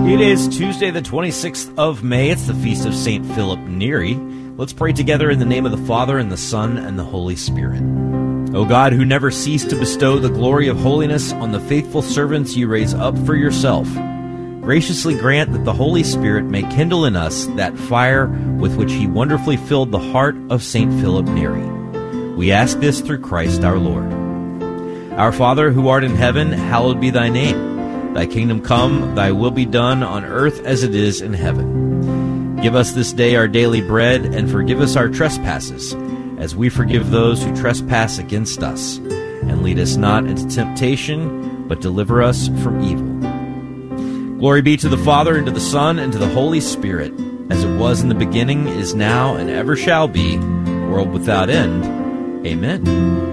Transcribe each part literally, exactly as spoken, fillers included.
It is Tuesday, the twenty-sixth of May. It's the feast of Saint Philip Neri. Let's pray together in the name of the Father, and the Son, and the Holy Spirit. O God, who never cease to bestow the glory of holiness on the faithful servants you raise up for yourself, graciously grant that the Holy Spirit may kindle in us that fire with which he wonderfully filled the heart of Saint Philip Neri. We ask this through Christ our Lord. Our Father, who art in heaven, hallowed be thy name. Thy kingdom come, thy will be done on earth as it is in heaven. Give us this day our daily bread, and forgive us our trespasses, as we forgive those who trespass against us. And lead us not into temptation, but deliver us from evil. Glory be to the Father, and to the Son, and to the Holy Spirit, as it was in the beginning, is now, and ever shall be, world without end. Amen.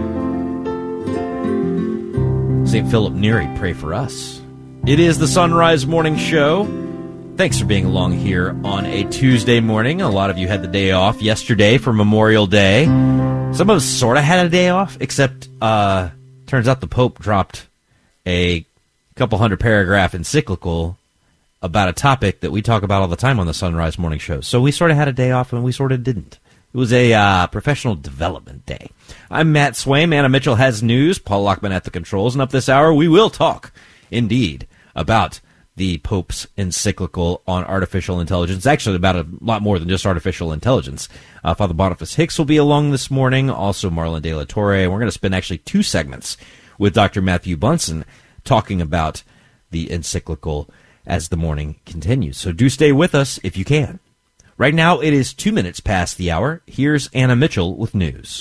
Saint Philip Neri, pray for us. It is the Sunrise Morning Show. Thanks for being along here on a Tuesday morning. A lot of you had the day off yesterday for Memorial Day. Some of us sort of had a day off, except uh, turns out the Pope dropped a couple hundred paragraph encyclical about a topic that we talk about all the time on the Sunrise Morning Show. So we sort of had a day off and we sort of didn't. It was a uh, professional development day. I'm Matt Swaim. Anna Mitchell has news. Paul Lockman at the controls. And up this hour, we will talk, indeed, about the Pope's encyclical on artificial intelligence. Actually, about a lot more than just artificial intelligence. Uh, Father Boniface Hicks will be along this morning. Also, Marlon De La Torre. And we're going to spend actually two segments with Doctor Matthew Bunson talking about the encyclical as the morning continues. So do stay with us if you can. Right now, it is two minutes past the hour. Here's Anna Mitchell with news.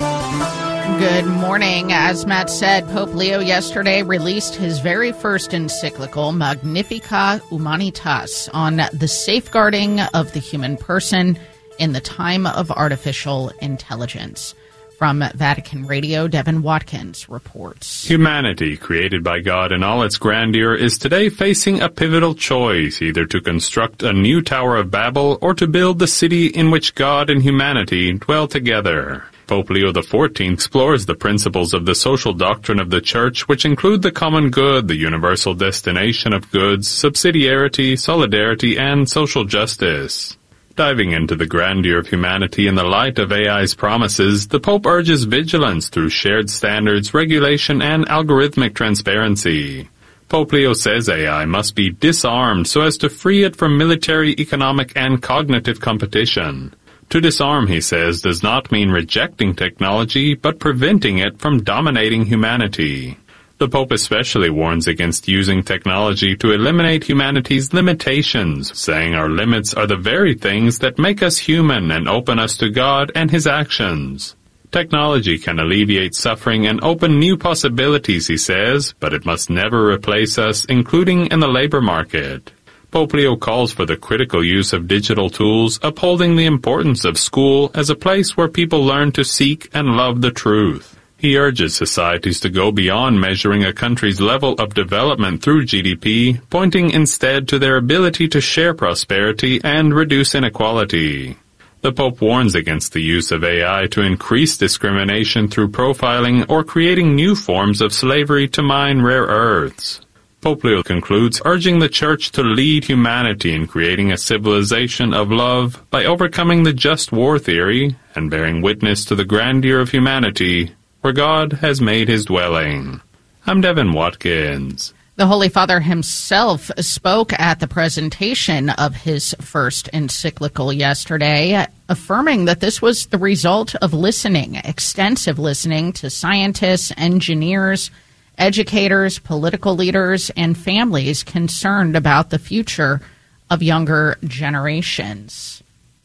Good morning. As Matt said, Pope Leo yesterday released his very first encyclical, Magnificat Humanitas, on the safeguarding of the human person in the time of artificial intelligence. From Vatican Radio, Devin Watkins reports. Humanity, created by God in all its grandeur, is today facing a pivotal choice, either to construct a new Tower of Babel or to build the city in which God and humanity dwell together. Pope Leo the fourteenth explores the principles of the social doctrine of the Church, which include the common good, the universal destination of goods, subsidiarity, solidarity, and social justice. Diving into the grandeur of humanity in the light of A I's promises, the Pope urges vigilance through shared standards, regulation, and algorithmic transparency. Pope Leo says A I must be disarmed so as to free it from military, economic, and cognitive competition. To disarm, he says, does not mean rejecting technology, but preventing it from dominating humanity. The Pope especially warns against using technology to eliminate humanity's limitations, saying our limits are the very things that make us human and open us to God and His actions. Technology can alleviate suffering and open new possibilities, he says, but it must never replace us, including in the labor market. Pope Leo calls for the critical use of digital tools, upholding the importance of school as a place where people learn to seek and love the truth. He urges societies to go beyond measuring a country's level of development through G D P, pointing instead to their ability to share prosperity and reduce inequality. The Pope warns against the use of A I to increase discrimination through profiling or creating new forms of slavery to mine rare earths. Pope Leo concludes, urging the Church to lead humanity in creating a civilization of love by overcoming the just war theory and bearing witness to the grandeur of humanity where God has made his dwelling. I'm Devin Watkins. The Holy Father himself spoke at the presentation of his first encyclical yesterday, affirming that this was the result of listening, extensive listening to scientists, engineers, educators, political leaders, and families concerned about the future of younger generations.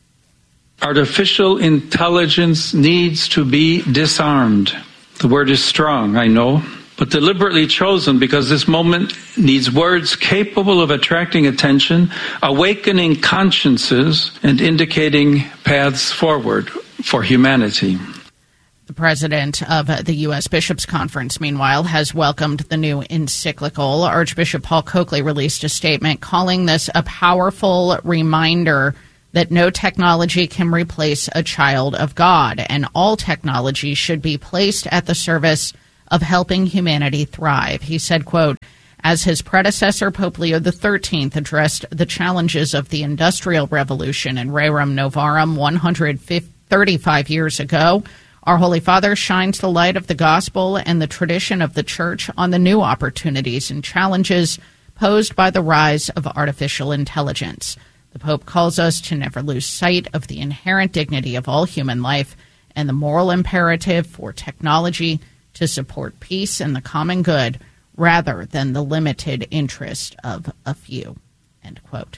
Artificial intelligence needs to be disarmed. The word is strong, I know, but deliberately chosen because this moment needs words capable of attracting attention, awakening consciences, and indicating paths forward for humanity. The president of the U S Bishops' Conference, meanwhile, has welcomed the new encyclical. Archbishop Paul Coakley released a statement calling this a powerful reminder that no technology can replace a child of God, and all technology should be placed at the service of helping humanity thrive. He said, quote, As his predecessor, Pope Leo the thirteenth addressed the challenges of the Industrial Revolution in Rerum Novarum one hundred thirty-five years ago, our Holy Father shines the light of the gospel and the tradition of the Church on the new opportunities and challenges posed by the rise of artificial intelligence. The Pope calls us to never lose sight of the inherent dignity of all human life and the moral imperative for technology to support peace and the common good rather than the limited interest of a few, end quote.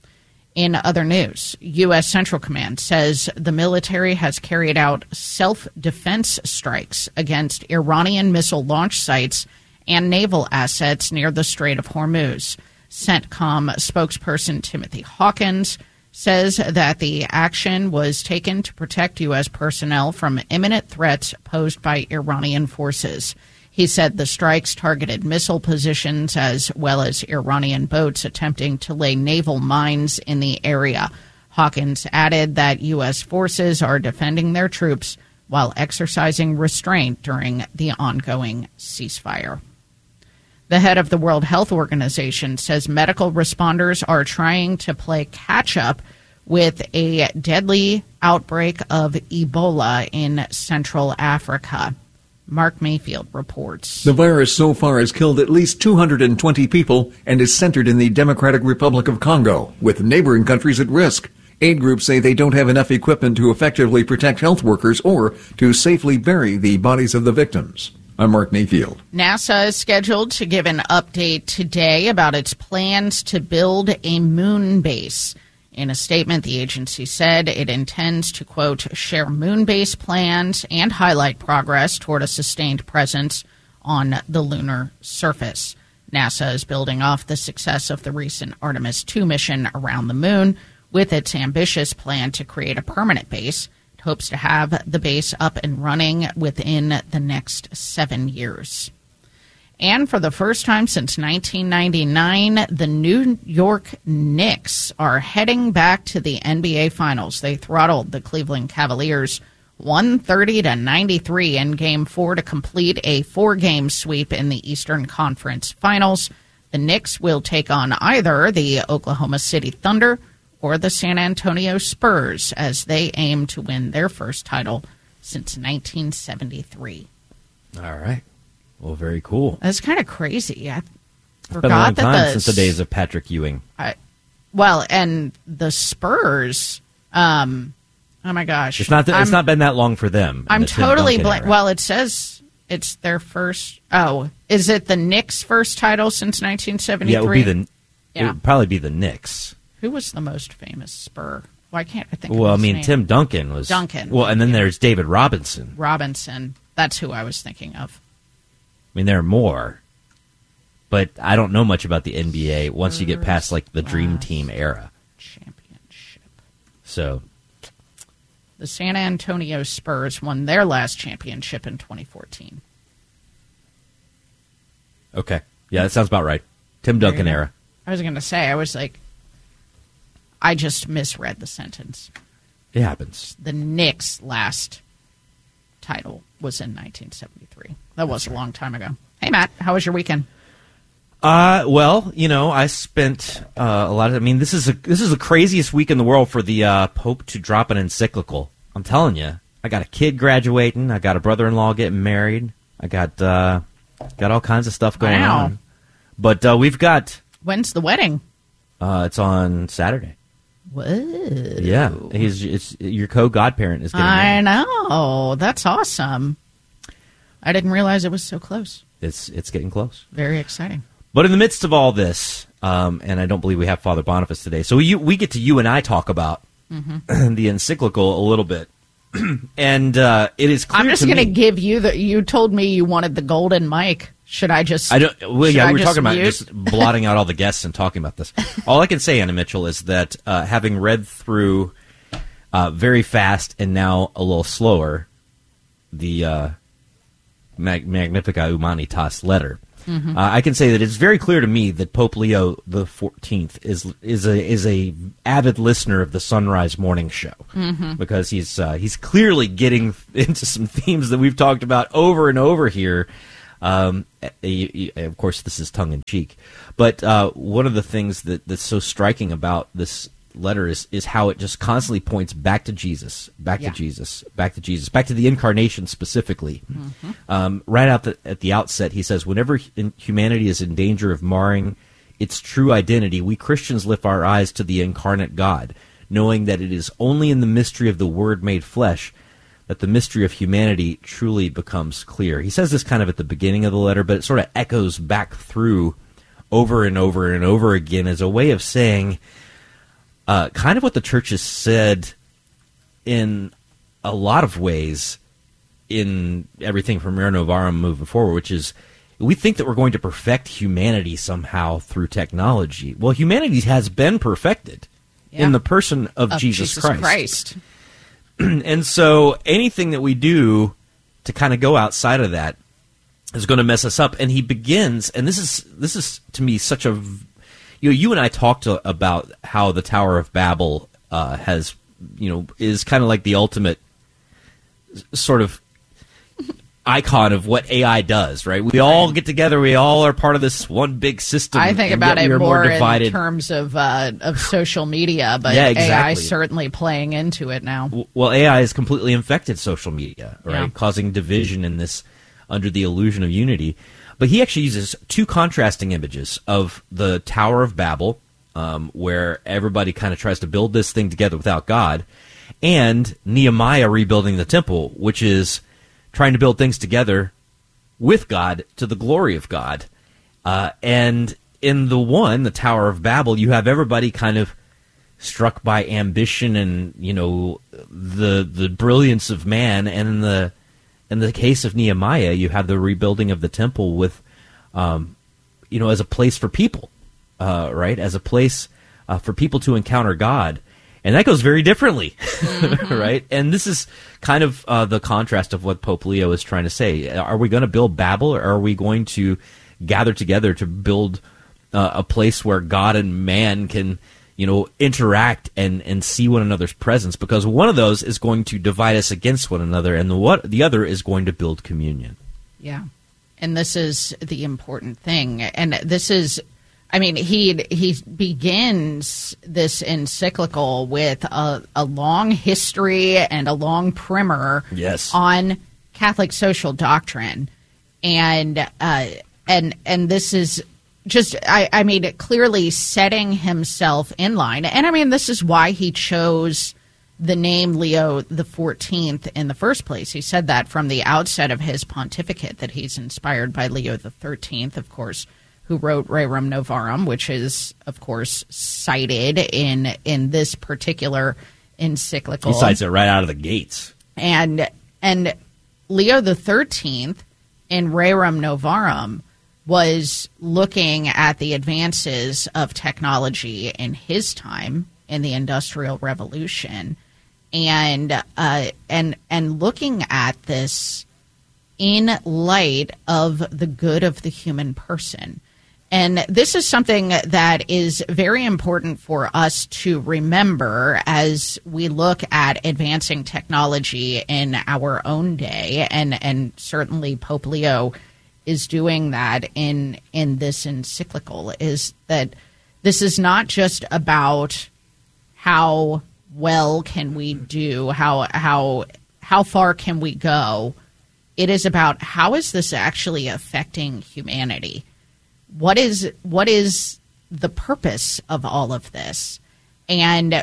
In other news, U S. Central Command says the military has carried out self-defense strikes against Iranian missile launch sites and naval assets near the Strait of Hormuz. CENTCOM spokesperson Timothy Hawkins says that the action was taken to protect U S personnel from imminent threats posed by Iranian forces. He said the strikes targeted missile positions as well as Iranian boats attempting to lay naval mines in the area. Hawkins added that U S forces are defending their troops while exercising restraint during the ongoing ceasefire. The head of the World Health Organization says medical responders are trying to play catch-up with a deadly outbreak of Ebola in Central Africa. Mark Mayfield reports. The virus so far has killed at least two hundred twenty people and is centered in the Democratic Republic of Congo, with neighboring countries at risk. Aid groups say they don't have enough equipment to effectively protect health workers or to safely bury the bodies of the victims. I'm Mark Mayfield. NASA is scheduled to give an update today about its plans to build a moon base. In a statement, the agency said it intends to, quote, share moon base plans and highlight progress toward a sustained presence on the lunar surface. NASA is building off the success of the recent Artemis two mission around the moon with its ambitious plan to create a permanent base. It hopes to have the base up and running within the next seven years. And for the first time since nineteen ninety-nine, the New York Knicks are heading back to the N B A Finals. They throttled the Cleveland Cavaliers one thirty to ninety-three in Game four to complete a four-game sweep in the Eastern Conference Finals. The Knicks will take on either the Oklahoma City Thunder or the San Antonio Spurs as they aim to win their first title since nineteen seventy-three. All right. Well, very cool. That's kind of crazy. I it's forgot been a long that time the, since the days of Patrick Ewing. I, well, and the Spurs. Um, oh my gosh, it's not. Th- it's not been that long for them. I'm the totally blank. era. Well, it says it's their first. Oh, is it the Knicks' first title since nineteen seventy-three? Yeah, it would be the. Yeah. It would probably be the Knicks. Who was the most famous Spur? Why can't I think? Well, of his I mean, name? Tim Duncan was Duncan. Well, and then Yeah. there's David Robinson. Robinson. That's who I was thinking of. I mean, there are more, but I don't know much about the N B A once you get past like the Dream Last Team era. Championship. So, The San Antonio Spurs won their last championship in twenty fourteen. okay, yeah, that sounds about right. Tim Duncan There you go. era. I was going to say, I was like, I just misread the sentence. It happens. The Knicks' last title was in nineteen seventy-three. That was a long time ago. Hey, Matt, how was your weekend? Uh, well, you know, I spent uh, a lot of. I mean, this is a this is the craziest week in the world for the uh, Pope to drop an encyclical. I'm telling you, I got a kid graduating. I got a brother-in-law getting married. I got uh, got all kinds of stuff going Wow. on. But uh, we've got. When's the wedding? Uh, it's on Saturday. Whoa. Yeah, he's it's, your co-godparent is getting I married. know. That's awesome. I didn't realize it was so close. It's it's getting close. Very exciting. But in the midst of all this, um, and I don't believe we have Father Boniface today, so we we get to you and I talk about Mm-hmm. the encyclical a little bit, and uh, it is clear I'm just to going to me- give you the. You told me you wanted the golden mic. Should I just? I don't. Well, should yeah, I we were just talking about mute? just blotting out all the guests and talking about this. All I can say, Anna Mitchell, is that uh, having read through uh, very fast and now a little slower the uh, Mag- Magnificat Humanitas letter, Mm-hmm. uh, I can say that it's very clear to me that Pope Leo the Fourteenth is is a is a avid listener of the Sunrise Morning Show, Mm-hmm. because he's uh, he's clearly getting into some themes that we've talked about over and over here. Um, you, you, of course, this is tongue-in-cheek. But uh, one of the things that, that's so striking about this letter is, is how it just constantly points back to Jesus, back yeah. to Jesus, back to Jesus, back to the incarnation specifically. Mm-hmm. Um, right out the, at the outset, he says, whenever humanity is in danger of marring its true identity, we Christians lift our eyes to the incarnate God, knowing that it is only in the mystery of the Word made flesh that the mystery of humanity truly becomes clear. He says this kind of at the beginning of the letter, but it sort of echoes back through over and over and over again as a way of saying uh, kind of what the church has said in a lot of ways in everything from Rerum Novarum moving forward, which is we think that we're going to perfect humanity somehow through technology. Well, humanity has been perfected yeah. in the person of, of Jesus, Jesus Christ. Christ. And so anything that we do to kind of go outside of that is going to mess us up. And he begins, and this is this is to me such a, you know, you and I talked to, about how the Tower of Babel uh, has, you know, is kind of like the ultimate sort of icon of what A I does, right? We all get together. We all are part of this one big system. I think about it more, more divided. in terms of uh, of social media, but yeah, exactly. A I is certainly playing into it now. Well, A I has completely infected social media, right? Yeah. Causing division in this under the illusion of unity. But he actually uses two contrasting images of the Tower of Babel, um, where everybody kind of tries to build this thing together without God, and Nehemiah rebuilding the temple, which is trying to build things together with God to the glory of God. Uh, and in the one, the Tower of Babel, you have everybody kind of struck by ambition and, you know, the the brilliance of man. And in the in the case of Nehemiah, you have the rebuilding of the temple with, um, you know, as a place for people, uh, right? As a place uh, for people to encounter God. And that goes very differently, mm-hmm. right? And this is kind of uh, the contrast of what Pope Leo is trying to say. Are we going to build Babel, or are we going to gather together to build uh, a place where God and man can, you know, interact and, and see one another's presence? Because one of those is going to divide us against one another, and the what the other is going to build communion. Yeah, and this is the important thing, and this is. I mean, he he begins this encyclical with a, a long history and a long primer yes. on Catholic social doctrine, and uh, and and this is just I, I mean clearly setting himself in line, and I mean this is why he chose the name Leo the fourteenth in the first place. He said that from the outset of his pontificate that he's inspired by Leo the thirteenth, of course, who wrote Rerum Novarum, which is, of course, cited in in this particular encyclical. He cites it right out of the gates. And and Leo the thirteenth in Rerum Novarum was looking at the advances of technology in his time in the Industrial Revolution, and uh, and and looking at this in light of the good of the human person. And this is something that is very important for us to remember as we look at advancing technology in our own day. And, and certainly Pope Leo is doing that in, in this encyclical, is that this is not just about how well can we do, how, how, how far can we go. It is about how is this actually affecting humanity? What is what is the purpose of all of this, and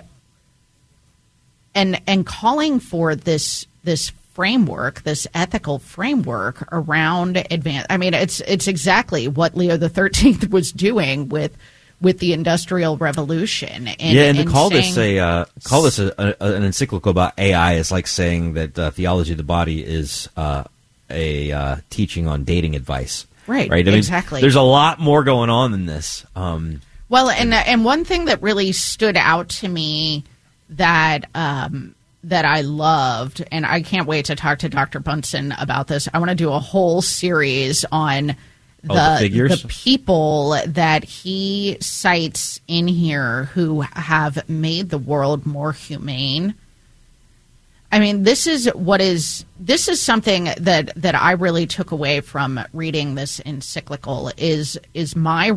and and calling for this this framework, this ethical framework around advance. I mean, it's it's exactly what Leo the thirteenth was doing with with the Industrial Revolution. And, yeah, and to and call saying, this a uh, call this a, a, an encyclical about A I is like saying that uh, theology of the body is uh, a uh, teaching on dating advice. Right, right. I mean, exactly. There's a lot more going on than this. Um, well, and and one thing that really stood out to me that um, that I loved, and I can't wait to talk to Doctor Bunsen about this. I want to do a whole series on the, oh, the figures? the people that he cites in here who have made the world more humane. I mean, this is what is this is something that that I really took away from reading this encyclical is is my